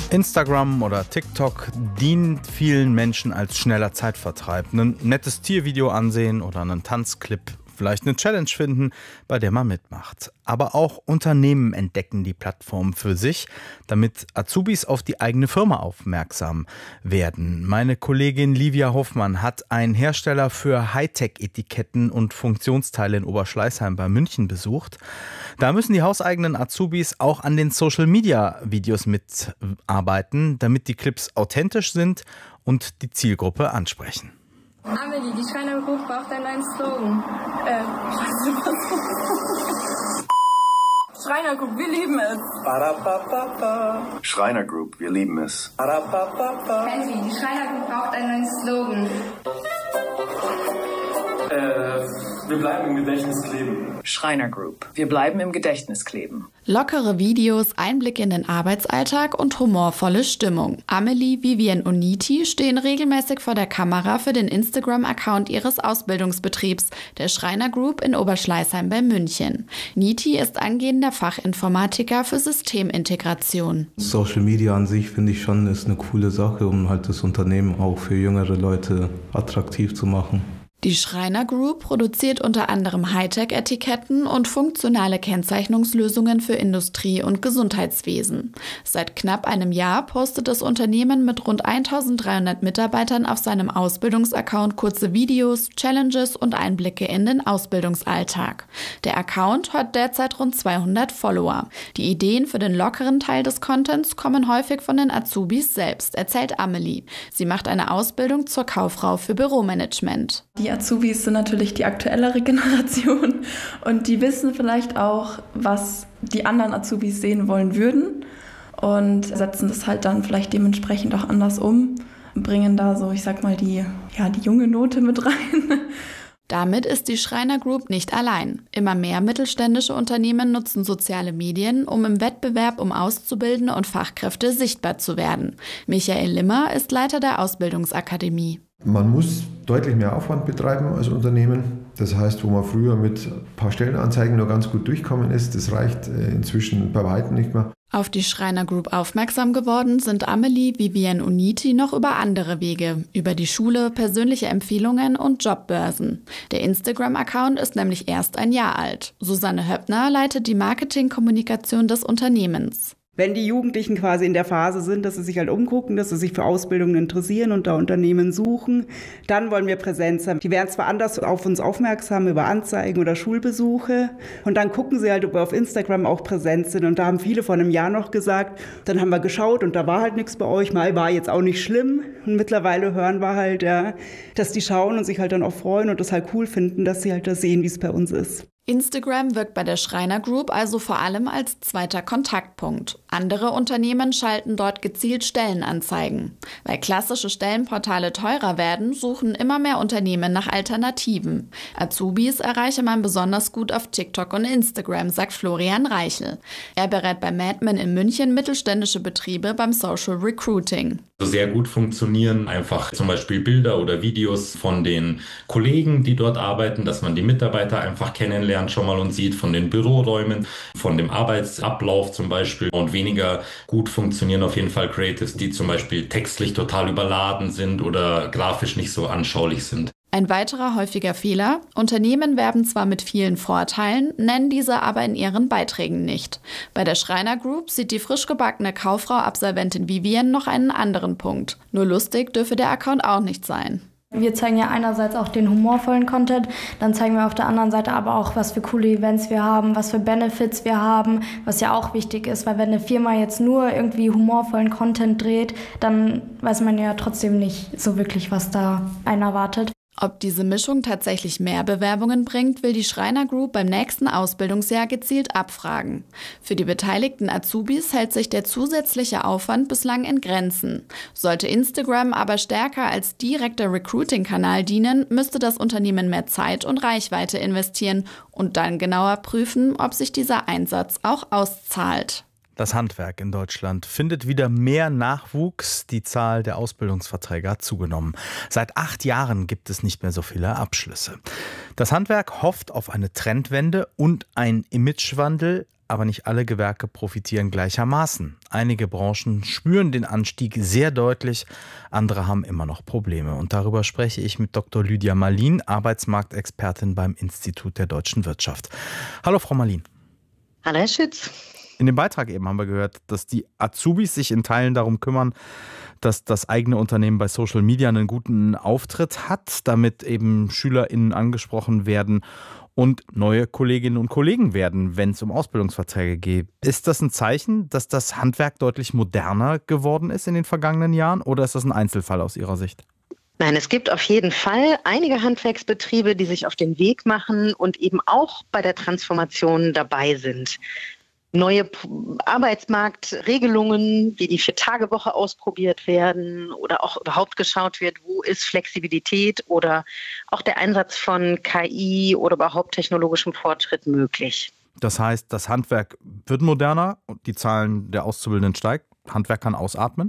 Instagram oder TikTok dient vielen Menschen als schneller Zeitvertreib. Ein nettes Tiervideo ansehen oder einen Tanzclip, vielleicht eine Challenge finden, bei der man mitmacht. Aber auch Unternehmen entdecken die Plattform für sich, damit Azubis auf die eigene Firma aufmerksam werden. Meine Kollegin Livia Hoffmann hat einen Hersteller für Hightech-Etiketten und Funktionsteile in Oberschleißheim bei München besucht. Da müssen die hauseigenen Azubis auch an den Social-Media-Videos mitarbeiten, damit die Clips authentisch sind und die Zielgruppe ansprechen. Amelie, die Schreiner Group braucht einen neuen Slogan. Schreiner Group, wir lieben es. Schreiner Group, wir lieben es. Henry, die Schreiner Group braucht einen neuen Slogan. Wir bleiben im Gedächtnis kleben. Schreiner Group. Wir bleiben im Gedächtnis kleben. Lockere Videos, Einblicke in den Arbeitsalltag und humorvolle Stimmung. Amelie, Vivian und Niti stehen regelmäßig vor der Kamera für den Instagram-Account ihres Ausbildungsbetriebs, der Schreiner Group in Oberschleißheim bei München. Niti ist angehender Fachinformatiker für Systemintegration. Social Media an sich finde ich schon ist eine coole Sache, um halt das Unternehmen auch für jüngere Leute attraktiv zu machen. Die Schreiner Group produziert unter anderem Hightech-Etiketten und funktionale Kennzeichnungslösungen für Industrie- und Gesundheitswesen. Seit knapp einem Jahr postet das Unternehmen mit rund 1300 Mitarbeitern auf seinem Ausbildungsaccount kurze Videos, Challenges und Einblicke in den Ausbildungsalltag. Der Account hat derzeit rund 200 Follower. Die Ideen für den lockeren Teil des Contents kommen häufig von den Azubis selbst, erzählt Amelie. Sie macht eine Ausbildung zur Kauffrau für Büromanagement. Die Azubis sind natürlich die aktuellere Generation und die wissen vielleicht auch, was die anderen Azubis sehen wollen würden und setzen das halt dann vielleicht dementsprechend auch anders um, bringen da so, ich sag mal, die junge Note mit rein. Damit ist die Schreiner Group nicht allein. Immer mehr mittelständische Unternehmen nutzen soziale Medien, um im Wettbewerb um Auszubildende und Fachkräfte sichtbar zu werden. Michael Limmer ist Leiter der Ausbildungsakademie. Man muss deutlich mehr Aufwand betreiben als Unternehmen. Das heißt, wo man früher mit ein paar Stellenanzeigen nur ganz gut durchkommen ist, das reicht inzwischen bei weitem nicht mehr. Auf die Schreiner Group aufmerksam geworden sind Amelie, Vivian und Niti noch über andere Wege, über die Schule, persönliche Empfehlungen und Jobbörsen. Der Instagram-Account ist nämlich erst ein Jahr alt. Susanne Höppner leitet die Marketingkommunikation des Unternehmens. Wenn die Jugendlichen quasi in der Phase sind, dass sie sich halt umgucken, dass sie sich für Ausbildungen interessieren und da Unternehmen suchen, dann wollen wir Präsenz haben. Die werden zwar anders auf uns aufmerksam über Anzeigen oder Schulbesuche und dann gucken sie halt, ob wir auf Instagram auch präsent sind. Und da haben viele vor einem Jahr noch gesagt, dann haben wir geschaut und da war halt nichts bei euch. Mal war jetzt auch nicht schlimm. Und mittlerweile hören wir halt, dass die schauen und sich halt dann auch freuen und das halt cool finden, dass sie halt da sehen, wie es bei uns ist. Instagram wirkt bei der Schreiner Group also vor allem als zweiter Kontaktpunkt. Andere Unternehmen schalten dort gezielt Stellenanzeigen. Weil klassische Stellenportale teurer werden, suchen immer mehr Unternehmen nach Alternativen. Azubis erreiche man besonders gut auf TikTok und Instagram, sagt Florian Reichel. Er berät bei Madman in München mittelständische Betriebe beim Social Recruiting. Sehr gut funktionieren einfach zum Beispiel Bilder oder Videos von den Kollegen, die dort arbeiten, dass man die Mitarbeiter einfach kennenlernt schon mal und sieht von den Büroräumen, von dem Arbeitsablauf zum Beispiel. Und weniger gut funktionieren auf jeden Fall Creatives, die zum Beispiel textlich total überladen sind oder grafisch nicht so anschaulich sind. Ein weiterer häufiger Fehler: Unternehmen werben zwar mit vielen Vorteilen, nennen diese aber in ihren Beiträgen nicht. Bei der Schreiner Group sieht die frisch gebackene Kauffrau-Absolventin Vivian noch einen anderen Punkt. Nur lustig dürfe der Account auch nicht sein. Wir zeigen ja einerseits auch den humorvollen Content, dann zeigen wir auf der anderen Seite aber auch, was für coole Events wir haben, was für Benefits wir haben, was ja auch wichtig ist, weil wenn eine Firma jetzt nur irgendwie humorvollen Content dreht, dann weiß man ja trotzdem nicht so wirklich, was da einen erwartet. Ob diese Mischung tatsächlich mehr Bewerbungen bringt, will die Schreiner Group beim nächsten Ausbildungsjahr gezielt abfragen. Für die beteiligten Azubis hält sich der zusätzliche Aufwand bislang in Grenzen. Sollte Instagram aber stärker als direkter Recruiting-Kanal dienen, müsste das Unternehmen mehr Zeit und Reichweite investieren und dann genauer prüfen, ob sich dieser Einsatz auch auszahlt. Das Handwerk in Deutschland findet wieder mehr Nachwuchs. Die Zahl der Ausbildungsverträge hat zugenommen. Seit 8 Jahren gibt es nicht mehr so viele Abschlüsse. Das Handwerk hofft auf eine Trendwende und einen Imagewandel. aber nicht alle Gewerke profitieren gleichermaßen. Einige Branchen spüren den Anstieg sehr deutlich, andere haben immer noch Probleme. Und darüber spreche ich mit Dr. Lydia Marlin, Arbeitsmarktexpertin beim Institut der deutschen Wirtschaft. Hallo Frau Marlin. Hallo Herr Schütz. In dem Beitrag eben haben wir gehört, dass die Azubis sich in Teilen darum kümmern, dass das eigene Unternehmen bei Social Media einen guten Auftritt hat, damit eben SchülerInnen angesprochen werden und neue Kolleginnen und Kollegen werden, wenn es um Ausbildungsverträge geht. Ist das ein Zeichen, dass das Handwerk deutlich moderner geworden ist in den vergangenen Jahren, oder ist das ein Einzelfall aus Ihrer Sicht? Nein, es gibt auf jeden Fall einige Handwerksbetriebe, die sich auf den Weg machen und eben auch bei der Transformation dabei sind. Neue Arbeitsmarktregelungen, wie die 4-Tage-Woche ausprobiert werden oder auch überhaupt geschaut wird, wo ist Flexibilität oder auch der Einsatz von KI oder überhaupt technologischem Fortschritt möglich. Das heißt, das Handwerk wird moderner und die Zahlen der Auszubildenden steigt. Handwerk kann ausatmen?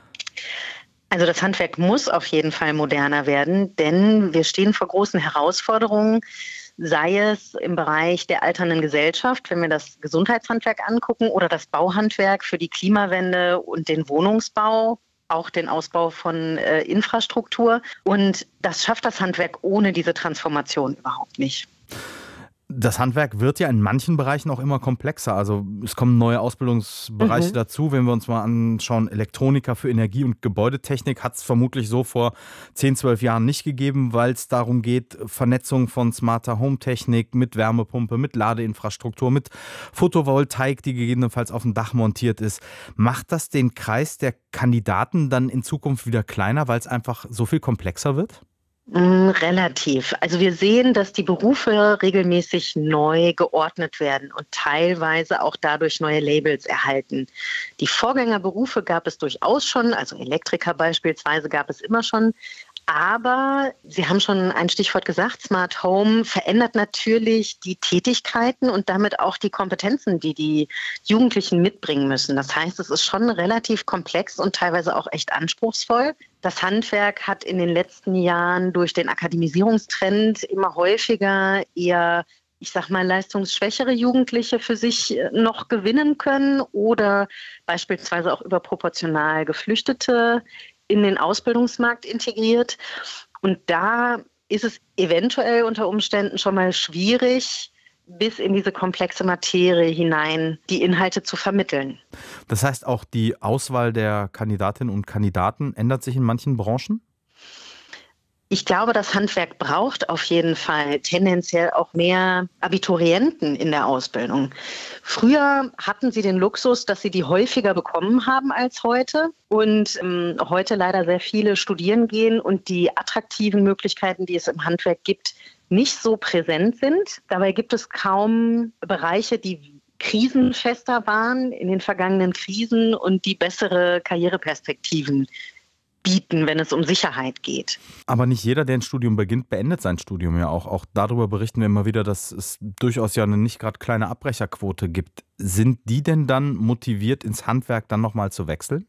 Also das Handwerk muss auf jeden Fall moderner werden, denn wir stehen vor großen Herausforderungen, sei es im Bereich der alternden Gesellschaft, wenn wir das Gesundheitshandwerk angucken, oder das Bauhandwerk für die Klimawende und den Wohnungsbau, auch den Ausbau von Infrastruktur. Und das schafft das Handwerk ohne diese Transformation überhaupt nicht. Das Handwerk wird ja in manchen Bereichen auch immer komplexer. Also es kommen neue Ausbildungsbereiche dazu. Wenn wir uns mal anschauen, Elektroniker für Energie- und Gebäudetechnik hat es vermutlich so vor 10, 12 Jahren nicht gegeben, weil es darum geht, Vernetzung von smarter Home-Technik mit Wärmepumpe, mit Ladeinfrastruktur, mit Photovoltaik, die gegebenenfalls auf dem Dach montiert ist. Macht das den Kreis der Kandidaten dann in Zukunft wieder kleiner, weil es einfach so viel komplexer wird? Relativ. Also wir sehen, dass die Berufe regelmäßig neu geordnet werden und teilweise auch dadurch neue Labels erhalten. Die Vorgängerberufe gab es durchaus schon, also Elektriker beispielsweise gab es immer schon. Aber Sie haben schon ein Stichwort gesagt, Smart Home verändert natürlich die Tätigkeiten und damit auch die Kompetenzen, die die Jugendlichen mitbringen müssen. Das heißt, es ist schon relativ komplex und teilweise auch echt anspruchsvoll. Das Handwerk hat in den letzten Jahren durch den Akademisierungstrend immer häufiger eher, ich sag mal, leistungsschwächere Jugendliche für sich noch gewinnen können oder beispielsweise auch überproportional Geflüchtete in den Ausbildungsmarkt integriert. Und da ist es eventuell unter Umständen schon mal schwierig, bis in diese komplexe Materie hinein die Inhalte zu vermitteln. Das heißt, auch die Auswahl der Kandidatinnen und Kandidaten ändert sich in manchen Branchen? Ich glaube, das Handwerk braucht auf jeden Fall tendenziell auch mehr Abiturienten in der Ausbildung. Früher hatten sie den Luxus, dass sie die häufiger bekommen haben als heute und heute leider sehr viele studieren gehen und die attraktiven Möglichkeiten, die es im Handwerk gibt, nicht so präsent sind. Dabei gibt es kaum Bereiche, die krisenfester waren in den vergangenen Krisen und die bessere Karriereperspektiven bieten, wenn es um Sicherheit geht. Aber nicht jeder, der ein Studium beginnt, beendet sein Studium ja auch. Auch darüber berichten wir immer wieder, dass es durchaus ja eine nicht gerade kleine Abbrecherquote gibt. Sind die denn dann motiviert, ins Handwerk dann nochmal zu wechseln?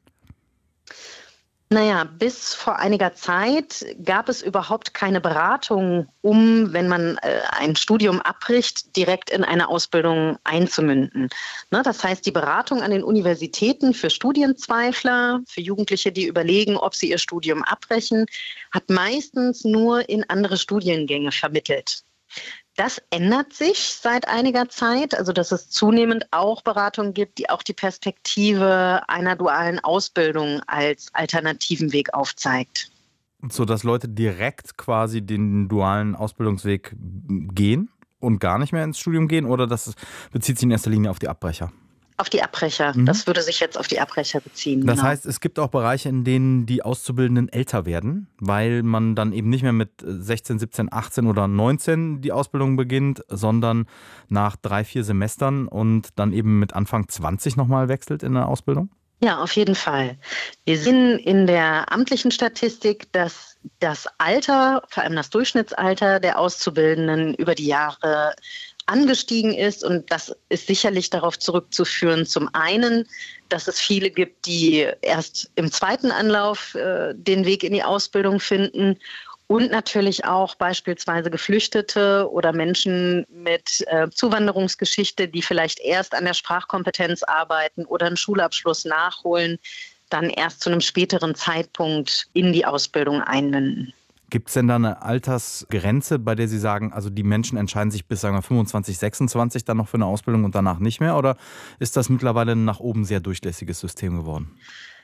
Naja, bis vor einiger Zeit gab es überhaupt keine Beratung, wenn man ein Studium abbricht, direkt in eine Ausbildung einzumünden. Das heißt, die Beratung an den Universitäten für Studienzweifler, für Jugendliche, die überlegen, ob sie ihr Studium abbrechen, hat meistens nur in andere Studiengänge vermittelt. Das ändert sich seit einiger Zeit, also dass es zunehmend auch Beratungen gibt, die auch die Perspektive einer dualen Ausbildung als alternativen Weg aufzeigt. So dass Leute direkt quasi den dualen Ausbildungsweg gehen und gar nicht mehr ins Studium gehen, oder das bezieht sich in erster Linie auf die Abbrecher? Auf die Abbrecher. Das würde sich jetzt auf die Abbrecher beziehen. Das heißt, es gibt auch Bereiche, in denen die Auszubildenden älter werden, weil man dann eben nicht mehr mit 16, 17, 18 oder 19 die Ausbildung beginnt, sondern nach 3, 4 Semestern und dann eben mit Anfang 20 nochmal wechselt in der Ausbildung? Ja, auf jeden Fall. Wir sehen in der amtlichen Statistik, dass das Alter, vor allem das Durchschnittsalter der Auszubildenden über die Jahre angestiegen ist, und das ist sicherlich darauf zurückzuführen, zum einen, dass es viele gibt, die erst im zweiten Anlauf den Weg in die Ausbildung finden, Und natürlich auch beispielsweise Geflüchtete oder Menschen mit Zuwanderungsgeschichte, die vielleicht erst an der Sprachkompetenz arbeiten oder einen Schulabschluss nachholen, dann erst zu einem späteren Zeitpunkt in die Ausbildung einbinden. Gibt es denn da eine Altersgrenze, bei der Sie sagen, also die Menschen entscheiden sich bis, sagen wir, 25, 26 dann noch für eine Ausbildung und danach nicht mehr? Oder ist das mittlerweile ein nach oben sehr durchlässiges System geworden?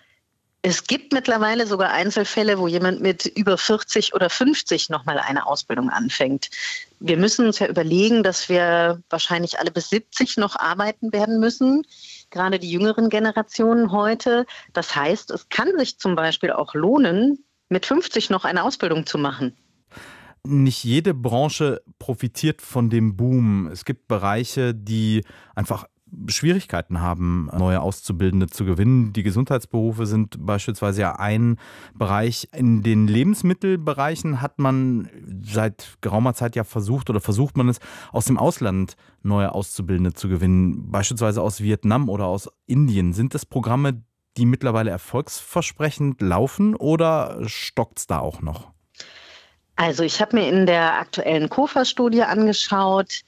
Es gibt mittlerweile sogar Einzelfälle, wo jemand mit über 40 oder 50 nochmal eine Ausbildung anfängt. Wir müssen uns ja überlegen, dass wir wahrscheinlich alle bis 70 noch arbeiten werden müssen, gerade die jüngeren Generationen heute. Das heißt, es kann sich zum Beispiel auch lohnen, mit 50 noch eine Ausbildung zu machen. Nicht jede Branche profitiert von dem Boom. Es gibt Bereiche, die einfach Schwierigkeiten haben, neue Auszubildende zu gewinnen. Die Gesundheitsberufe sind beispielsweise ja ein Bereich. In den Lebensmittelbereichen hat man seit geraumer Zeit ja versucht man es, aus dem Ausland neue Auszubildende zu gewinnen, beispielsweise aus Vietnam oder aus Indien. Sind das Programme, die mittlerweile erfolgsversprechend laufen oder stockt es da auch noch? Also ich habe mir in der aktuellen KOFA-Studie angeschaut,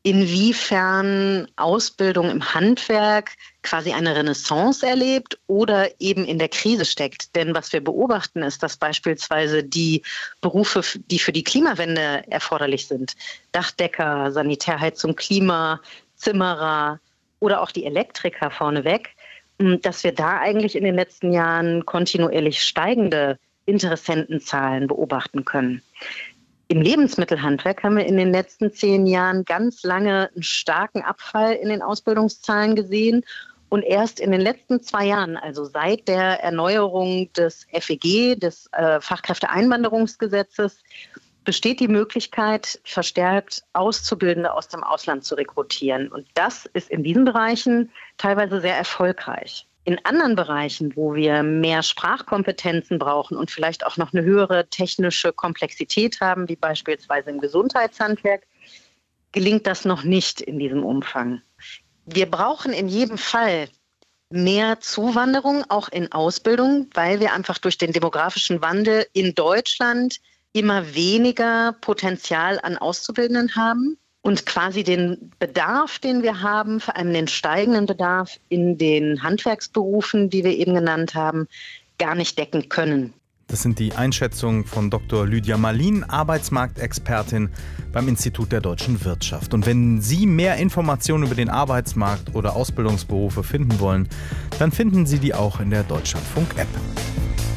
inwiefern Ausbildung im Handwerk quasi eine Renaissance erlebt oder eben in der Krise steckt. Denn was wir beobachten, ist, dass beispielsweise die Berufe, die für die Klimawende erforderlich sind, Dachdecker, Sanitärheizung, Klima, Zimmerer oder auch die Elektriker vorneweg, dass wir da eigentlich in den letzten Jahren kontinuierlich steigende Interessentenzahlen beobachten können. Im Lebensmittelhandwerk haben wir in den letzten 10 Jahren ganz lange einen starken Abfall in den Ausbildungszahlen gesehen. Und erst in den letzten 2 Jahren, also seit der Erneuerung des FEG, des Fachkräfteeinwanderungsgesetzes, besteht die Möglichkeit, verstärkt Auszubildende aus dem Ausland zu rekrutieren. Und das ist in diesen Bereichen teilweise sehr erfolgreich. In anderen Bereichen, wo wir mehr Sprachkompetenzen brauchen und vielleicht auch noch eine höhere technische Komplexität haben, wie beispielsweise im Gesundheitshandwerk, gelingt das noch nicht in diesem Umfang. Wir brauchen in jedem Fall mehr Zuwanderung, auch in Ausbildung, weil wir einfach durch den demografischen Wandel in Deutschland immer weniger Potenzial an Auszubildenden haben. Und quasi den Bedarf, den wir haben, vor allem den steigenden Bedarf in den Handwerksberufen, die wir eben genannt haben, gar nicht decken können. Das sind die Einschätzungen von Dr. Lydia Marlin, Arbeitsmarktexpertin beim Institut der deutschen Wirtschaft. Und wenn Sie mehr Informationen über den Arbeitsmarkt oder Ausbildungsberufe finden wollen, dann finden Sie die auch in der Deutschlandfunk-App.